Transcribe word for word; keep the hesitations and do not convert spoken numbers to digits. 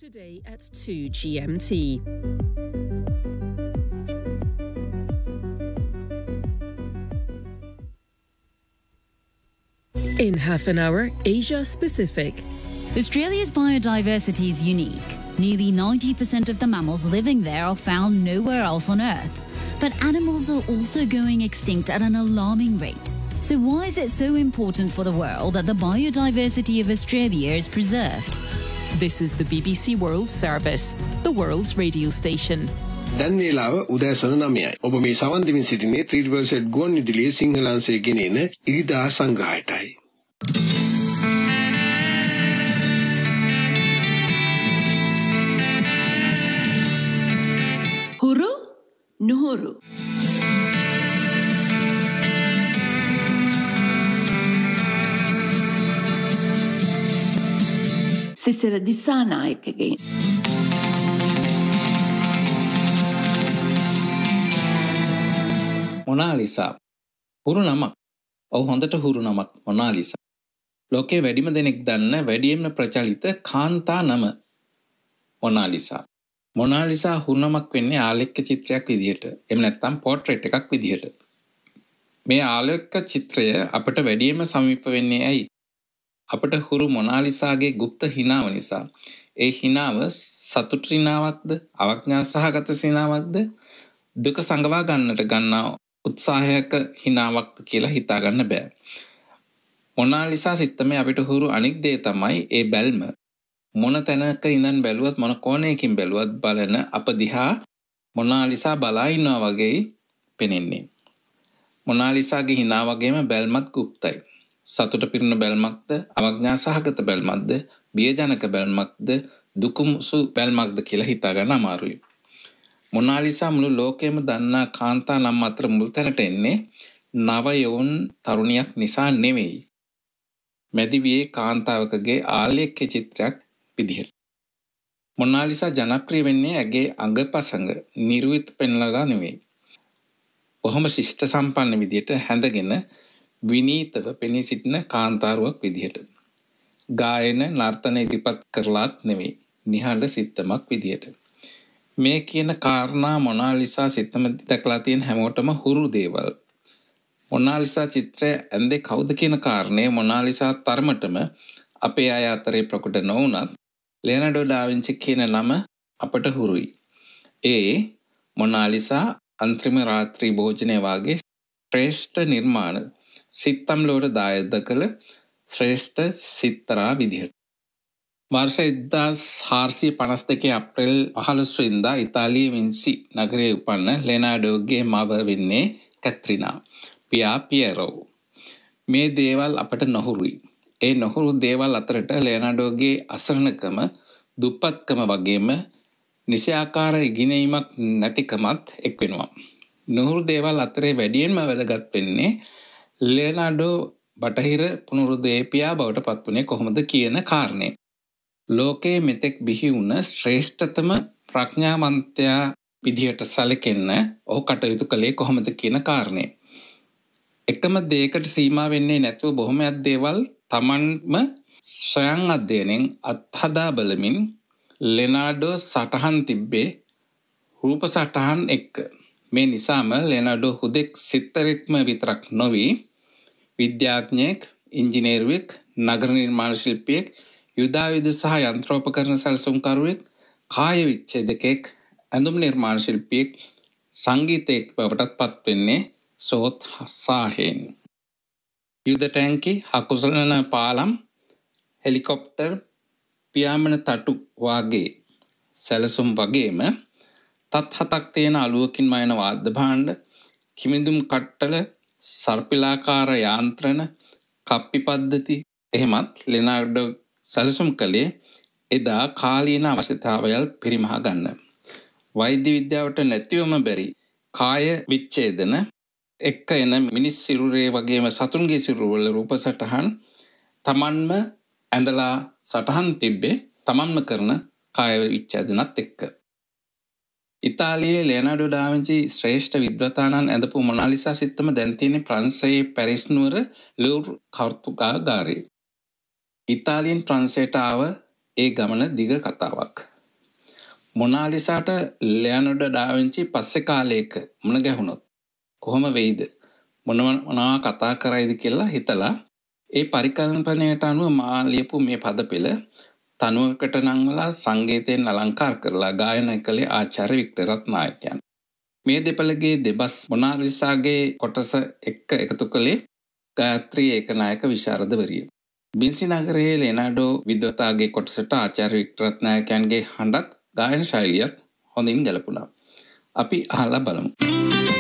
Today at two G M T. In half an hour, Asia Pacific. Australia's biodiversity is unique. Nearly ninety percent of the mammals living there are found nowhere else on Earth. But animals are also going extinct at an alarming rate. So why is it so important for the world that the biodiversity of Australia is preserved? This is the B B C World Service, the world's radio station. දැන් වේලාව උදෑසන නවයයි. ඔබ මේ සවන් දෙමින් සිටින්නේ ත්‍රිවර්ෂෙට් ගුවන් විදුලියේ සිංහලංශයේ ගෙනෙන ඉරිදා සංග්‍රහයටයි. හුරු නුහුරු සිසිර දිසානායකගෙන් මොනාලිසා හුරු නමක්. ඔව් හොඳට හුරු නමක් මොනාලිසා. ලෝකේ වැඩිම දෙනෙක් දන්න වැඩියෙන්ම ප්‍රචලිත කාන්තා නම මොනාලිසා. මොනාලිසා හුරු නමක් වෙන්නේ ආලේඛ චිත්‍රයක් විදිහට. එහෙම නැත්නම් පෝර්ට්‍රේට් එකක් විදිහට. මේ ආලේඛ චිත්‍රය අපට වැඩියෙන්ම සමීප වෙන්නේ ඇයි? අපට හුරු මොනාලිසාගේ গুপ্ত හිනාව නිසා. ඒ හිනාව සතුට හිනාවක්ද, අවඥා සහගත හිනාවක්ද, දුක සංගවා ගන්නට ගන්නා උත්සාහයක හිනාවක්ද කියලා හිතා ගන්න බෑ. මොනාලිසා සිත්තමේ අපිට හුරු අනික් දේ තමයි ඒ බැල්ම. මොන තැනක ඉඳන් බැලුවත් මොන කෝණයකින් බැලුවත් බලන අප දිහා මොනාලිසා බලා ඉන්නවා වගේ පෙනෙන්නේ. මොනාලිසාගේ හිනා වගේම බැල්මත් গুপ্তයි. සතුට පිරුණු බැල්මක්ද, අවඥා සහගත බැල්මක්ද, බියජනක බැල්මක්ද, දුකුසු බැල්මක්ද කියලා හිතා ගන්න අමාරුයි. මොනාලිසා මුළු ලෝකෙම දන්නා කාන්තා නම් අතර මුල් තැනට එන්නේ නව යොවුන් තරුණියක් නිසා නෙවෙයි. මැදිවියේ කාන්තාවකගේ ආලේඛ චිත්‍රයක් විදිහට. මොනාලිසා ජනප්‍රිය වෙන්නේ ඇගේ අඟපසඟ නිර්විත පෙන්ලලා නෙවෙයි. බොහොම ශිෂ්ට සම්පන්න විදිහට හැඳගෙන විනීතව පෙනී සිටින කාන්තාරුවක් විදිහට. ගායන නර්තන ඉදිරිපත් කරලාත් නෙවෙයි. නිහඬ සිත්තමක් විදිහට. මේ කියන කාරණා මොනාලිසා සිත්තම දැකලා තියෙන හැමෝටම හුරු දේවල්. මොනාලිසා චිත්‍රය ඇන්දේ කවුද කියන කාරණේ මොනාලිසා තරමටම අපේ අය අතරේ ප්‍රකට නොවුනත් ලියනාඩෝ ඩා වින්සි කියන නම අපට හුරුයි. ඒ මොනාලිසා අන්තිම රාත්‍රී භෝජනය වාගේ ශ්‍රේෂ්ඨ නිර්මාණ සිත්තම් ලෝට දායද කළ ශ්‍රේෂ්ඨ සිත්තරා විදිහට. වර්ෂ එක්දාස් හාරසිය පනස් දෙකේ අප්‍රේල් පහළොස් වෙනිදා ඉතාලියේ වින්සි නගරයේ උපන්න ලියනාඩෝගේ මව වෙන්නේ කැත්රිනා පියා පියරෝ. මේ දේවල් අපට නොහුරුයි. ඒ නොහුරු දේවල් අතරට ලියනාඩෝගේ අසරණකම, දුප්පත්කම වගේම නිසියාකාර ඉගෙනීමක් නැතිකමත් එක් වෙනවා. නොහුරු දේවල් අතරේ වැඩියෙන්ම වැදගත් වෙන්නේ ලියනාඩෝ බටහිර පුනරුද්දීපියා බවට පත් වුණේ කොහොමද කියන කාරණේ. ලෝකයේ මෙතෙක් බිහි වුණ ශ්‍රේෂ්ඨතම ප්‍රඥාවන්තයා විදිහට සැලකෙන්න ඔහු කටයුතු කළේ කොහොමද කියන කාරණේ. එකම දෙයකට සීමා වෙන්නේ නැතුව බොහොමයක් දේවල් තමන්ම ස්වයං අධ්‍යයනයෙන් අත්හදා බලමින් ලියනාඩෝ සටහන් තිබ්බේ රූප සටහන් එක්ක. මේ නිසාම ලියනාඩෝ හුදෙක් සිත්තරෙක්ම විතරක් නොවී විද්‍යාඥයෙක්, ඉංජිනේරුවෙක්, නගර නිර්මාණ ශිල්පියෙක්, යුදායුධ සහ යන්ත්‍රෝපකරණ සැලසුම්කරුවෙක්, කාය විච්ඡේදකයෙක්, ඇඳුම් නිර්මාණ ශිල්පියෙක්, සංගීතයෙක් බවටත් පත් වෙන්නේ සෝත් සාහෙන්. යුද ටැංකි, හකුසලන පාලම්, හෙලිකොප්ටර්, පියාඹන තටු වාගේ සැලසුම් වගේම තත් හතක් තියෙන අලුවකින් මයන වාද්‍ය භාණ්ඩ, කිමිඳුම් කට්ටල, සර්පිලාකාර යාන්ත්‍රණ, කප්පි පද්ධති එහෙමත් ලියනාඩෝ සැලසුම් කළේ එදා කාලීන අවශ්‍යතාවයල් පරිමහ ගන්න. වෛද්‍ය විද්‍යාවට නැතිවම බැරි කාය විච්ඡේදන එක්ක එන මිනිස් සිරුරේ වගේම සතුන්ගේ සිරුරවල රූප සටහන් තමන්ම ඇඳලා සටහන් තිබ්බේ තමන්ම කරන කාය විච්ඡේදනත් එක්ක. ඉතාලියේ ලියනාඩෝ ඩා වින්සි ශ්‍රේෂ්ඨ විද්වතානන් ඇඳපු මොනාලිසා සිත්තම දැන් තියෙන්නේ ප්‍රංශයේ පැරිස් නුවර ලූවර් කර්තුකාගාරයේ. ඉතාලියෙන් ප්‍රංශයට ආව ඒ ගමන දිග කතාවක්. මොනාලිසාට ලෙයනඩෝ ඩා වින්චි පස්සේ කාලයක මුණ ගැහුණොත් කොහොම වෙයිද? මොනවා කතා කරයිද කියලා හිතලා ඒ පරිකල්පනයට අනුව මා ලියපු මේ පදපෙළ තනුවකට නංවලා සංගීතයෙන් අලංකාර කරලා ගායනා කළේ ආචාර්ය වික්ටර් රත්නායකයන්. මේ දෙපළගේ දෙබස් මොනාලිසාගේ කොටස එක්ක එකතු කළේ ගායත්‍රී ඒකනායක විශාරදවරිය. බින්සි නගරයේ ලෙනාඩෝ විද්වතාගේ කොටසට ආචාර්ය වික්ටර් රත්නායකයන්ගේ හඬත් ගායන ශෛලියත් හොඳින් ගැලපුණා. අපි අහලා බලමු.